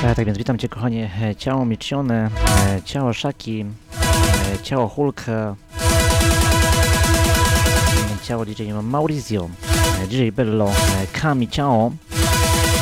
Tak więc witam Cię kochanie, ciało Michione, ciało Shaki, ciało Hulk, ciało DJ Maurizio, DJ Bello, Kami ciało.